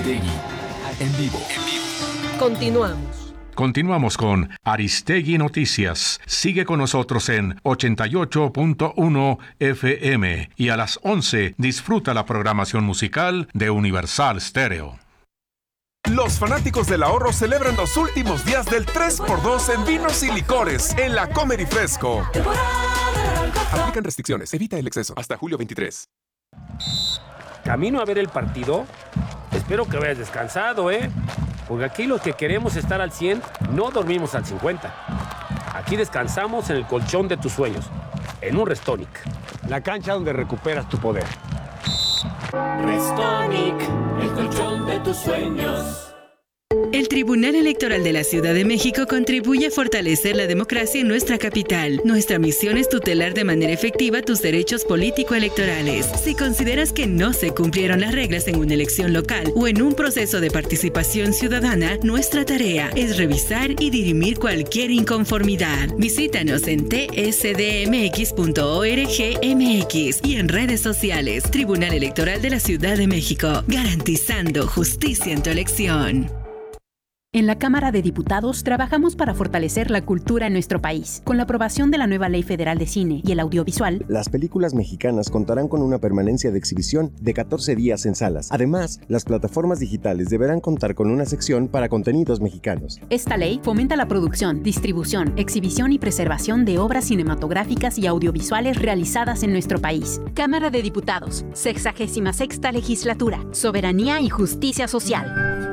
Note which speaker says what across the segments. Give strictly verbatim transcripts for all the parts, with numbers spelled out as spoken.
Speaker 1: Aristegui, en vivo.
Speaker 2: Continuamos.
Speaker 3: Continuamos con Aristegui Noticias. Sigue con nosotros en ochenta y ocho punto uno F M y a las once disfruta la programación musical de Universal Stereo.
Speaker 4: Los fanáticos del ahorro celebran los últimos días del tres por dos en vinos y licores en la Comer y Fresco. Aplican restricciones. Evita el exceso. Hasta julio veintitrés.
Speaker 5: ¿Camino a ver el partido? Espero que vayas descansado, ¿eh? Porque aquí los que queremos estar al cien no dormimos al cincuenta. Aquí descansamos en el colchón de tus sueños, en un Restonic.
Speaker 6: La cancha donde recuperas tu poder.
Speaker 7: Restonic, el colchón de tus sueños.
Speaker 8: El Tribunal Electoral de la Ciudad de México contribuye a fortalecer la democracia en nuestra capital. Nuestra misión es tutelar de manera efectiva tus derechos político-electorales. Si consideras que no se cumplieron las reglas en una elección local o en un proceso de participación ciudadana, nuestra tarea es revisar y dirimir cualquier inconformidad. Visítanos en t s d m x punto org m x y en redes sociales. Tribunal Electoral de la Ciudad de México, garantizando justicia en tu elección.
Speaker 9: En la Cámara de Diputados trabajamos para fortalecer la cultura en nuestro país. Con la aprobación de la nueva Ley Federal de Cine y el Audiovisual,
Speaker 10: las películas mexicanas contarán con una permanencia de exhibición de catorce días en salas. Además, las plataformas digitales deberán contar con una sección para contenidos mexicanos.
Speaker 9: Esta ley fomenta la producción, distribución, exhibición y preservación de obras cinematográficas y audiovisuales realizadas en nuestro país. Cámara de Diputados, sexagésima sexta Legislatura, Soberanía y Justicia Social.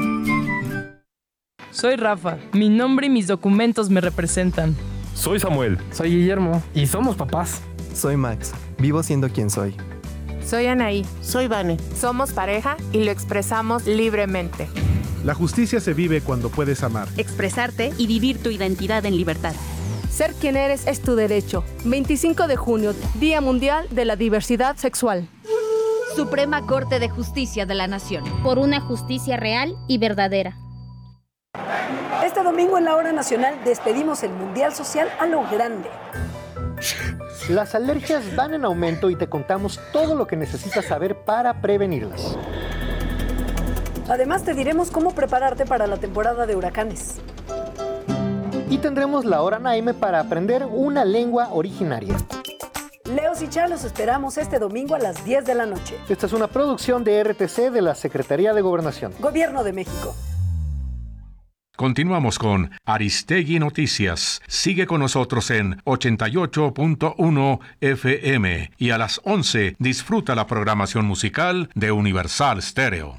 Speaker 11: Soy Rafa. Mi nombre y mis documentos me representan.
Speaker 12: Soy Samuel.
Speaker 13: Soy Guillermo.
Speaker 12: Y somos papás.
Speaker 14: Soy Max. Vivo siendo quien soy.
Speaker 15: Soy Anaí.
Speaker 16: Soy Vane.
Speaker 15: Somos pareja y lo expresamos libremente.
Speaker 17: La justicia se vive cuando puedes amar,
Speaker 9: expresarte y vivir tu identidad en libertad.
Speaker 2: Ser quien eres es tu derecho. veinticinco de junio, Día Mundial de la Diversidad Sexual.
Speaker 18: Suprema Corte de Justicia de la Nación. Por una justicia real y verdadera.
Speaker 2: Este domingo en la Hora Nacional despedimos el Mundial Social a lo grande.
Speaker 19: Las alergias van en aumento y te contamos todo lo que necesitas saber para prevenirlas.
Speaker 2: Además te diremos cómo prepararte para la temporada de huracanes.
Speaker 19: Y tendremos la Hora Naime para aprender una lengua originaria.
Speaker 2: Leos y Char los esperamos este domingo a las diez de la noche.
Speaker 19: Esta es una producción de R T C de la Secretaría de Gobernación.
Speaker 2: Gobierno de México.
Speaker 3: Continuamos con Aristegui Noticias. Sigue con nosotros en ochenta y ocho punto uno F M y a las once disfruta la programación musical de Universal Stereo.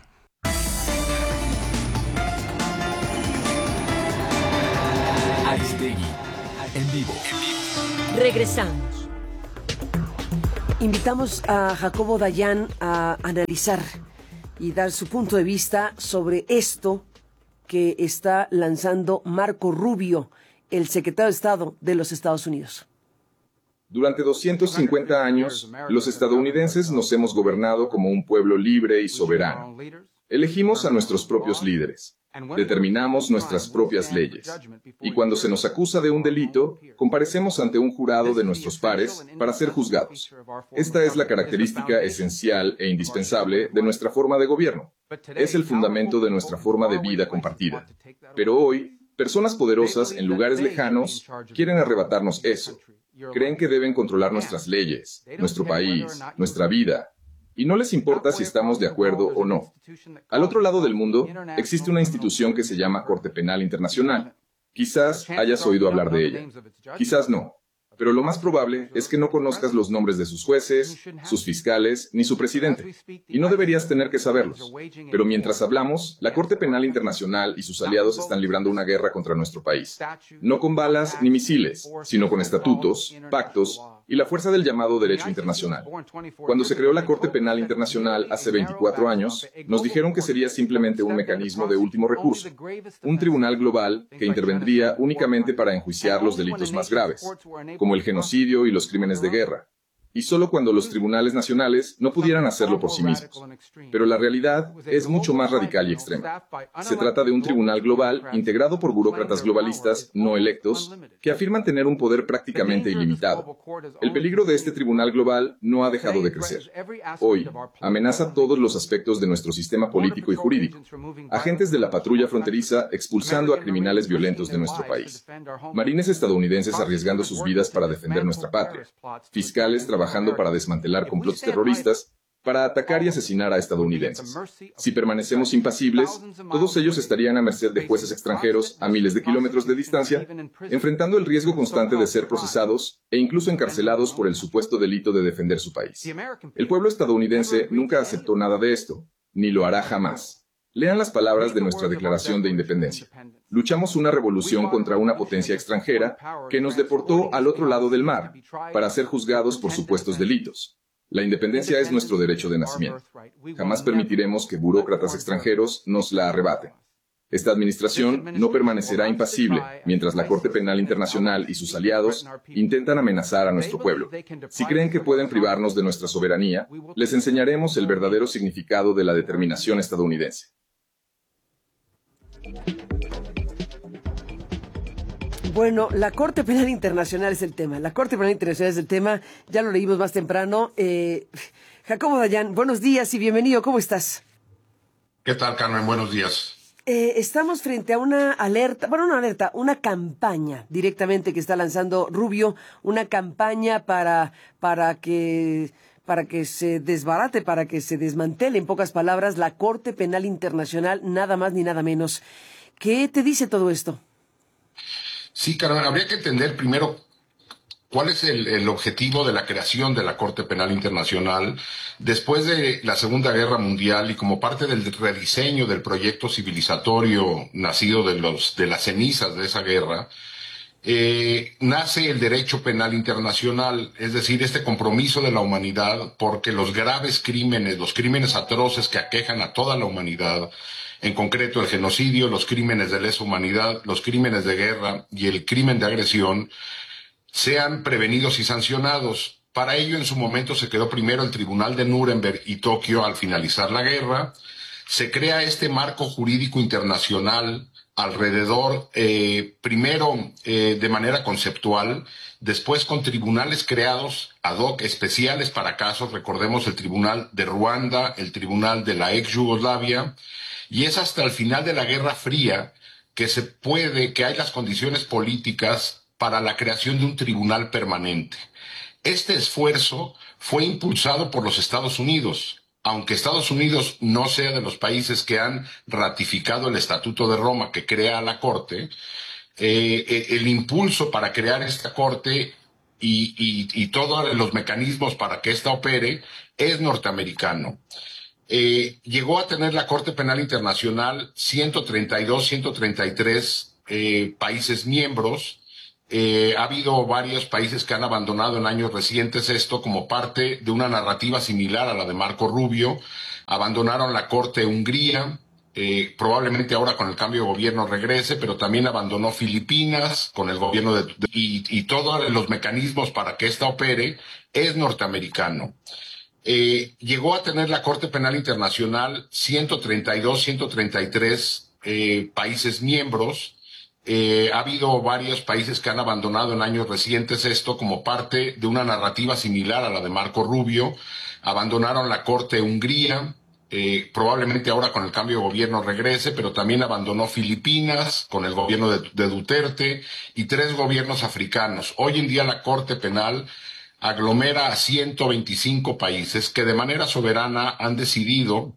Speaker 1: Aristegui, en vivo.
Speaker 2: Regresamos. Invitamos a Jacobo Dayan a analizar y dar su punto de vista sobre esto que está lanzando Marco Rubio, el secretario de Estado de los Estados Unidos.
Speaker 20: Durante doscientos cincuenta años, los estadounidenses nos hemos gobernado como un pueblo libre y soberano. Elegimos a nuestros propios líderes. Determinamos nuestras propias leyes. Y cuando se nos acusa de un delito, comparecemos ante un jurado de nuestros pares para ser juzgados. Esta es la característica esencial e indispensable de nuestra forma de gobierno. Es el fundamento de nuestra forma de vida compartida. Pero hoy, personas poderosas en lugares lejanos quieren arrebatarnos eso. Creen que deben controlar nuestras leyes, nuestro país, nuestra vida. Y no les importa si estamos de acuerdo o no. Al otro lado del mundo, existe una institución que se llama Corte Penal Internacional. Quizás hayas oído hablar de ella. Quizás no. Pero lo más probable es que no conozcas los nombres de sus jueces, sus fiscales, ni su presidente. Y no deberías tener que saberlos. Pero mientras hablamos, la Corte Penal Internacional y sus aliados están librando una guerra contra nuestro país. No con balas ni misiles, sino con estatutos, pactos y la fuerza del llamado derecho internacional. Cuando se creó la Corte Penal Internacional hace veinticuatro años, nos dijeron que sería simplemente un mecanismo de último recurso, un tribunal global que intervendría únicamente para enjuiciar los delitos más graves, como el genocidio y los crímenes de guerra. y solo cuando los tribunales nacionales no pudieran hacerlo por sí mismos. Pero la realidad es mucho más radical y extrema. Se trata de un tribunal global integrado por burócratas globalistas no electos que afirman tener un poder prácticamente ilimitado. El peligro de este tribunal global no ha dejado de crecer. Hoy, amenaza todos los aspectos de nuestro sistema político y jurídico. Agentes de la patrulla fronteriza expulsando a criminales violentos de nuestro país. Marines estadounidenses arriesgando sus vidas para defender nuestra patria. Fiscales trabajando para desmantelar complots terroristas, para atacar y asesinar a estadounidenses. Si permanecemos impasibles, todos ellos estarían a merced de jueces extranjeros a miles de kilómetros de distancia, enfrentando el riesgo constante de ser procesados e incluso encarcelados por el supuesto delito de defender su país. El pueblo estadounidense nunca aceptó nada de esto, ni lo hará jamás. Lean las palabras de nuestra Declaración de Independencia. Luchamos una revolución contra una potencia extranjera que nos deportó al otro lado del mar para ser juzgados por supuestos delitos. La independencia es nuestro derecho de nacimiento. Jamás permitiremos que burócratas extranjeros nos la arrebaten. Esta administración no permanecerá impasible mientras la Corte Penal Internacional y sus aliados intentan amenazar a nuestro pueblo. Si creen que pueden privarnos de nuestra soberanía, les enseñaremos el verdadero significado de la determinación estadounidense.
Speaker 2: Bueno, la Corte Penal Internacional es el tema. La Corte Penal Internacional es el tema. Ya lo leímos más temprano. Eh, Jacobo Dayan, buenos días y bienvenido. ¿Cómo estás?
Speaker 13: ¿Qué tal, Carmen? Buenos días.
Speaker 2: Eh, estamos frente a una alerta, bueno, una alerta, una campaña directamente que está lanzando Rubio, una campaña para, para que, para que se desbarate, para que se desmantele, en pocas palabras, la Corte Penal Internacional, nada más ni nada menos. ¿Qué te dice todo esto?
Speaker 13: Sí, Carmen, habría que entender primero cuál es el, el objetivo de la creación de la Corte Penal Internacional después de la Segunda Guerra Mundial y como parte del rediseño del proyecto civilizatorio nacido de, los, de las cenizas de esa guerra. Eh, nace el derecho penal internacional, es decir, este compromiso de la humanidad porque los graves crímenes, los crímenes atroces que aquejan a toda la humanidad, en concreto el genocidio, los crímenes de lesa humanidad, los crímenes de guerra y el crimen de agresión, sean prevenidos y sancionados. Para ello, en su momento, se creó primero el Tribunal de Nuremberg y Tokio al finalizar la guerra. Se crea este marco jurídico internacional alrededor, eh, primero eh, de manera conceptual, después con tribunales creados ad hoc especiales para casos. Recordemos el Tribunal de Ruanda, el Tribunal de la ex Yugoslavia, y es hasta el final de la Guerra Fría que se puede, que hay las condiciones políticas para la creación de un tribunal permanente. Este esfuerzo fue impulsado por los Estados Unidos, aunque Estados Unidos no sea de los países que han ratificado el Estatuto de Roma que crea la Corte. Eh, el impulso para crear esta Corte y, y, y todos los mecanismos para que ésta opere es norteamericano. Eh, llegó a tener la Corte Penal Internacional ciento treinta y dos, ciento treinta y tres eh, países miembros. Eh, ha habido varios países que han abandonado en años recientes esto como parte de una narrativa similar a la de Marco Rubio. Abandonaron la Corte Hungría, eh, probablemente ahora con el cambio de gobierno regrese, pero también abandonó Filipinas con el gobierno de, de y, y todos los mecanismos para que ésta opere es norteamericano. Eh, llegó a tener la Corte Penal Internacional ciento treinta y dos, ciento treinta y tres eh, países miembros. Eh, ha habido varios países que han abandonado en años recientes esto como parte de una narrativa similar a la de Marco Rubio. Abandonaron la Corte Hungría, eh, probablemente ahora con el cambio de gobierno regrese, pero también abandonó Filipinas con el gobierno de, de Duterte y tres gobiernos africanos. Hoy en día la Corte Penal aglomera a ciento veinticinco países que de manera soberana han decidido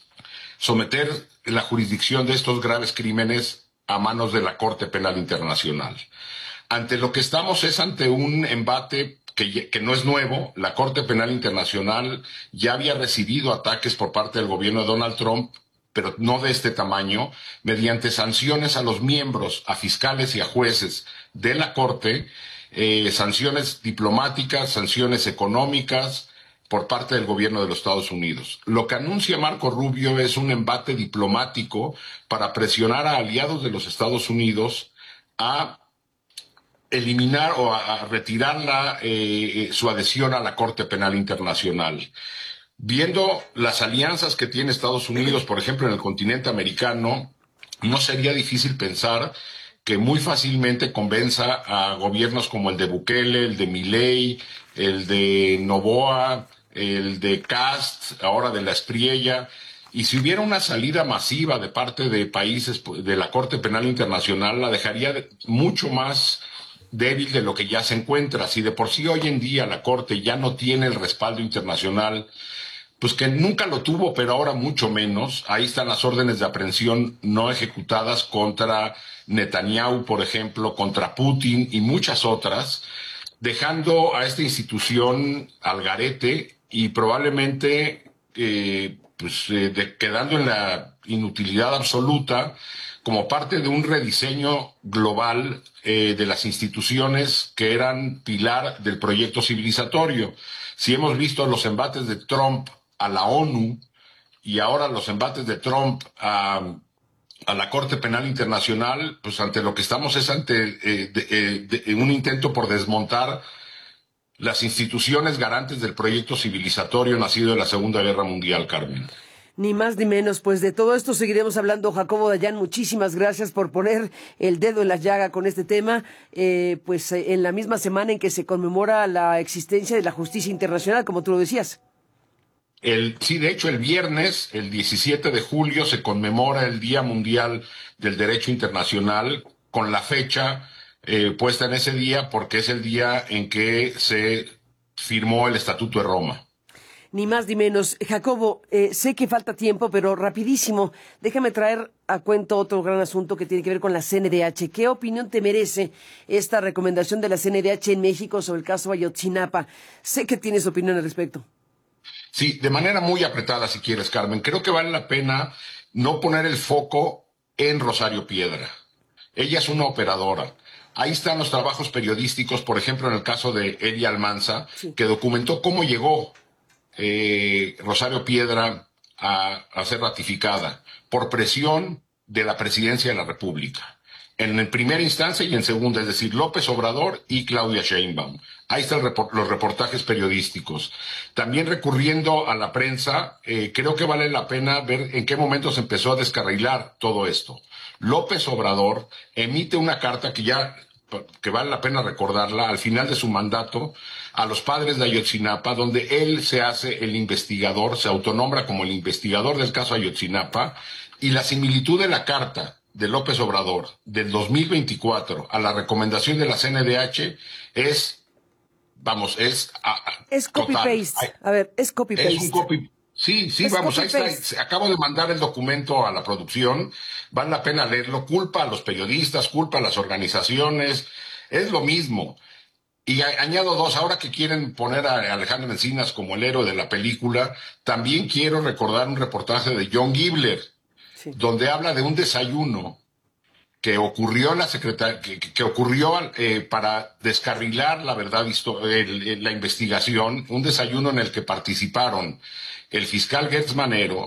Speaker 13: someter la jurisdicción de estos graves crímenes a manos de la Corte Penal Internacional. Ante lo que estamos es ante un embate que, que no es nuevo. La Corte Penal Internacional ya había recibido ataques por parte del gobierno de Donald Trump, pero no de este tamaño, mediante sanciones a los miembros, a fiscales y a jueces de la Corte, Eh, sanciones diplomáticas, sanciones económicas por parte del gobierno de los Estados Unidos. Lo que anuncia Marco Rubio es un embate diplomático para presionar a aliados de los Estados Unidos a eliminar o a, a retirarla eh, su adhesión a la Corte Penal Internacional. Viendo las alianzas que tiene Estados Unidos, por ejemplo, en el continente americano, no sería difícil pensar que muy fácilmente convenza a gobiernos como el de Bukele, el de Milei, el de Noboa, el de Kast, ahora de la Espriella. Y si hubiera una salida masiva de parte de países de la Corte Penal Internacional, la dejaría mucho más débil de lo que ya se encuentra. Si de por sí hoy en día la Corte ya no tiene el respaldo internacional, pues que nunca lo tuvo, pero ahora mucho menos. Ahí están las órdenes de aprehensión no ejecutadas contra Netanyahu, por ejemplo, contra Putin y muchas otras, dejando a esta institución al garete y probablemente eh, pues, eh, de, quedando en la inutilidad absoluta como parte de un rediseño global eh, de las instituciones que eran pilar del proyecto civilizatorio. Si hemos visto los embates de Trump a la ONU y ahora los embates de Trump a, a la Corte Penal Internacional, pues ante lo que estamos es ante eh, de, eh, de, un intento por desmontar las instituciones garantes del proyecto civilizatorio nacido en la Segunda Guerra Mundial, Carmen.
Speaker 2: Ni más ni menos, pues de todo esto seguiremos hablando. Jacobo Dayan, muchísimas gracias por poner el dedo en la llaga con este tema, eh, pues eh, en la misma semana en que se conmemora la existencia de la justicia internacional, como tú lo decías.
Speaker 13: El, sí, de hecho, el viernes, el diecisiete de julio, se conmemora el Día Mundial del Derecho Internacional, con la fecha eh, puesta en ese día, porque es el día en que se firmó el Estatuto de Roma.
Speaker 2: Ni más ni menos. Jacobo, eh, sé que falta tiempo, pero rapidísimo, déjame traer a cuento otro gran asunto que tiene que ver con la C N D H. ¿Qué opinión te merece esta recomendación de la C N D H en México sobre el caso Ayotzinapa? Sé que tienes opinión al respecto.
Speaker 13: Sí, de manera muy apretada, si quieres, Carmen. Creo que vale la pena no poner el foco en Rosario Piedra. Ella es una operadora. Ahí están los trabajos periodísticos, por ejemplo, en el caso de Eddie Almanza, sí, que documentó cómo llegó eh, Rosario Piedra a, a ser ratificada por presión de la Presidencia de la República. En primera instancia y en segunda, es decir, López Obrador y Claudia Sheinbaum. Ahí están report- los reportajes periodísticos. También recurriendo a la prensa, eh, creo que vale la pena ver en qué momento se empezó a descarrilar todo esto. López Obrador emite una carta que ya, que vale la pena recordarla, al final de su mandato, a los padres de Ayotzinapa, donde él se hace el investigador, se autonombra como el investigador del caso Ayotzinapa, y la similitud de la carta de López Obrador del dos mil veinticuatro a la recomendación de la C N D H es, vamos, es... A, a,
Speaker 2: es copy-paste. A ver, es copy-paste.
Speaker 13: Es un copy Sí, sí, es vamos, ahí está. Acabo de mandar el documento a la producción. Vale la pena leerlo. Culpa a los periodistas, culpa a las organizaciones. Es lo mismo. Y a, añado dos, ahora que quieren poner a Alejandro Encinas como el héroe de la película, también quiero recordar un reportaje de John Gibler, sí, donde habla de un desayuno que ocurrió en la secretaría, que, que ocurrió eh, para descarrilar la verdad, el, el, la investigación, un desayuno en el que participaron el fiscal Gertz Manero,